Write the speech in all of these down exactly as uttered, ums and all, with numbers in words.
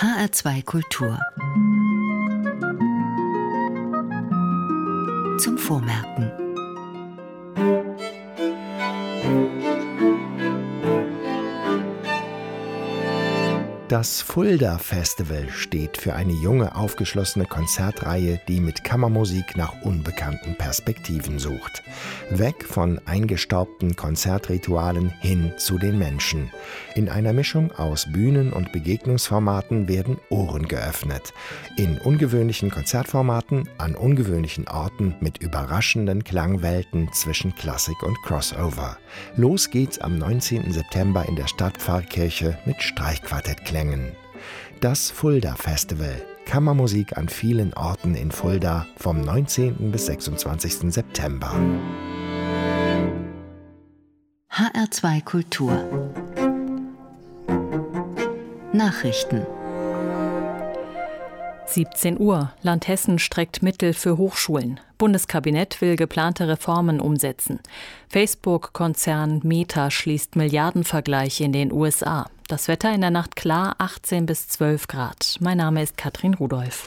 H R zwei Kultur. Zum Vormerken. Das Fulda Festival steht für eine junge, aufgeschlossene Konzertreihe, die mit Kammermusik nach unbekannten Perspektiven sucht. Weg von eingestaubten Konzertritualen hin zu den Menschen. In einer Mischung aus Bühnen- und Begegnungsformaten werden Ohren geöffnet. In ungewöhnlichen Konzertformaten, an ungewöhnlichen Orten mit überraschenden Klangwelten zwischen Klassik und Crossover. Los geht's am neunzehnten September in der Stadtpfarrkirche mit Streichquartettklängen. Das Fulda Festival. Kammermusik an vielen Orten in Fulda vom neunzehnten bis sechsundzwanzigsten September. H R zwei Kultur. Nachrichten. siebzehn Uhr. Land Hessen streckt Mittel für Hochschulen. Bundeskabinett will geplante Reformen umsetzen. Facebook-Konzern Meta schließt Milliardenvergleich in den U S A. Das Wetter in der Nacht klar, achtzehn bis zwölf Grad. Mein Name ist Katrin Rudolph.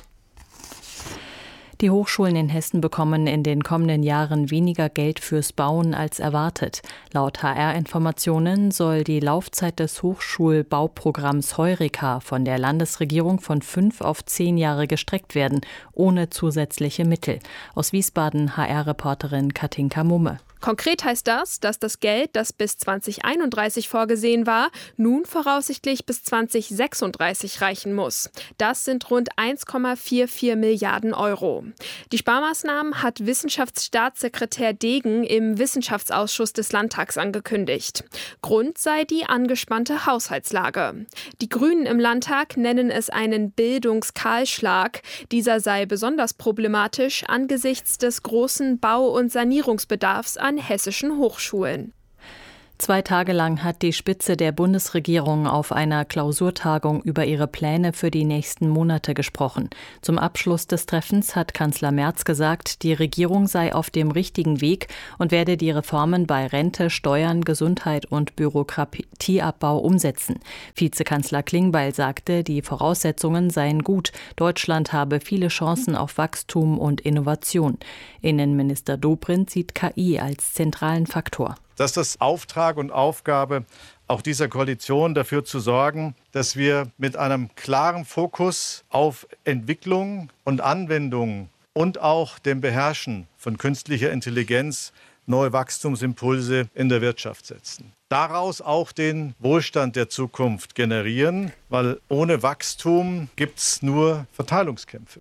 Die Hochschulen in Hessen bekommen in den kommenden Jahren weniger Geld fürs Bauen als erwartet. Laut H R-Informationen soll die Laufzeit des Hochschulbauprogramms Heureka von der Landesregierung von fünf auf zehn Jahre gestreckt werden, ohne zusätzliche Mittel. Aus Wiesbaden H R-Reporterin Katinka Mumme. Konkret heißt das, dass das Geld, das bis zwanzig einunddreißig vorgesehen war, nun voraussichtlich bis zwanzig sechsunddreißig reichen muss. Das sind rund eins Komma vierundvierzig Milliarden Euro. Die Sparmaßnahmen hat Wissenschaftsstaatssekretär Degen im Wissenschaftsausschuss des Landtags angekündigt. Grund sei die angespannte Haushaltslage. Die Grünen im Landtag nennen es einen Bildungskahlschlag. Dieser sei besonders problematisch angesichts des großen Bau- und Sanierungsbedarfs an hessischen Hochschulen. Zwei Tage lang hat die Spitze der Bundesregierung auf einer Klausurtagung über ihre Pläne für die nächsten Monate gesprochen. Zum Abschluss des Treffens hat Kanzler Merz gesagt, die Regierung sei auf dem richtigen Weg und werde die Reformen bei Rente, Steuern, Gesundheit und Bürokratieabbau umsetzen. Vizekanzler Klingbeil sagte, die Voraussetzungen seien gut. Deutschland habe viele Chancen auf Wachstum und Innovation. Innenminister Dobrindt sieht K I als zentralen Faktor. Das ist das Auftrag und Aufgabe auch dieser Koalition, dafür zu sorgen, dass wir mit einem klaren Fokus auf Entwicklung und Anwendung und auch dem Beherrschen von künstlicher Intelligenz neue Wachstumsimpulse in der Wirtschaft setzen. Daraus auch den Wohlstand der Zukunft generieren, weil ohne Wachstum gibt es nur Verteilungskämpfe.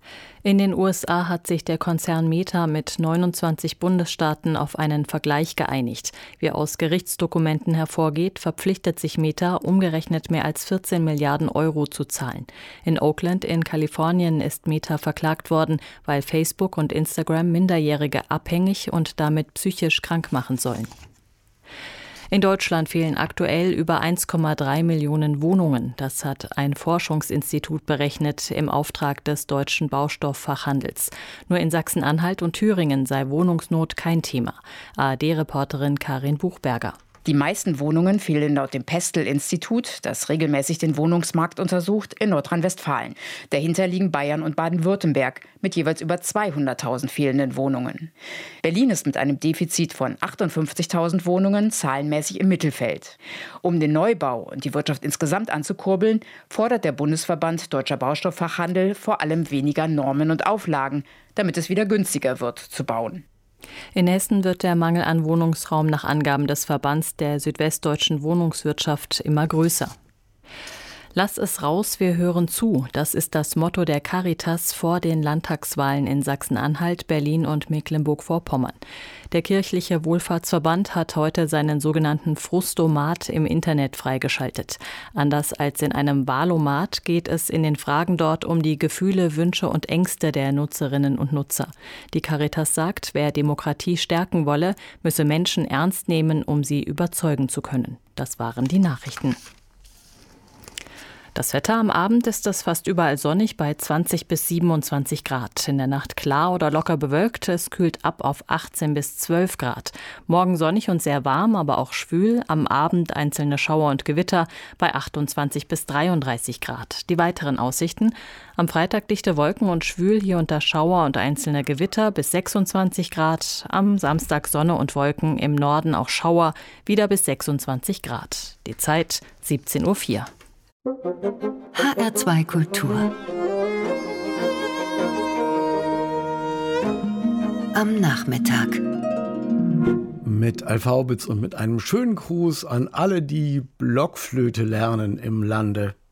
In den U S A hat sich der Konzern Meta mit neunundzwanzig Bundesstaaten auf einen Vergleich geeinigt. Wie aus Gerichtsdokumenten hervorgeht, verpflichtet sich Meta, umgerechnet mehr als vierzehn Milliarden Euro zu zahlen. In Oakland in Kalifornien ist Meta verklagt worden, weil Facebook und Instagram Minderjährige abhängig und damit psychisch krank machen sollen. In Deutschland fehlen aktuell über eins Komma drei Millionen Wohnungen. Das hat ein Forschungsinstitut berechnet im Auftrag des deutschen Baustofffachhandels. Nur in Sachsen-Anhalt und Thüringen sei Wohnungsnot kein Thema. A R D-Reporterin Karin Buchberger. Die meisten Wohnungen fehlen laut dem Pestel-Institut, das regelmäßig den Wohnungsmarkt untersucht, in Nordrhein-Westfalen. Dahinter liegen Bayern und Baden-Württemberg mit jeweils über zweihunderttausend fehlenden Wohnungen. Berlin ist mit einem Defizit von achtundfünfzigtausend Wohnungen zahlenmäßig im Mittelfeld. Um den Neubau und die Wirtschaft insgesamt anzukurbeln, fordert der Bundesverband Deutscher Baustofffachhandel vor allem weniger Normen und Auflagen, damit es wieder günstiger wird zu bauen. In Hessen wird der Mangel an Wohnungsraum nach Angaben des Verbands der südwestdeutschen Wohnungswirtschaft immer größer. Lass es raus, wir hören zu. Das ist das Motto der Caritas vor den Landtagswahlen in Sachsen-Anhalt, Berlin und Mecklenburg-Vorpommern. Der kirchliche Wohlfahrtsverband hat heute seinen sogenannten Frustomat im Internet freigeschaltet. Anders als in einem Wahlomat geht es in den Fragen dort um die Gefühle, Wünsche und Ängste der Nutzerinnen und Nutzer. Die Caritas sagt, wer Demokratie stärken wolle, müsse Menschen ernst nehmen, um sie überzeugen zu können. Das waren die Nachrichten. Das Wetter am Abend ist es fast überall sonnig bei zwanzig bis siebenundzwanzig Grad. In der Nacht klar oder locker bewölkt. Es kühlt ab auf achtzehn bis zwölf Grad. Morgen sonnig und sehr warm, aber auch schwül. Am Abend einzelne Schauer und Gewitter bei achtundzwanzig bis dreiunddreißig Grad. Die weiteren Aussichten: Am Freitag dichte Wolken und schwül, hier unter Schauer und einzelne Gewitter bis sechsundzwanzig Grad. Am Samstag Sonne und Wolken, im Norden auch Schauer, wieder bis sechsundzwanzig Grad. Die Zeit siebzehn Uhr vier. H R zwei Kultur. Am Nachmittag. Mit Alf Haubitz und mit einem schönen Gruß an alle, die Blockflöte lernen im Lande.